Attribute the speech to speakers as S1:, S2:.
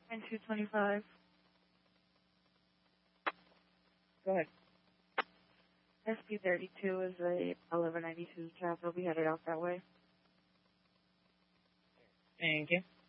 S1: And 225.
S2: Go ahead.
S1: SP32 is a 1192 cab. They'll be headed out that way.
S2: Thank you.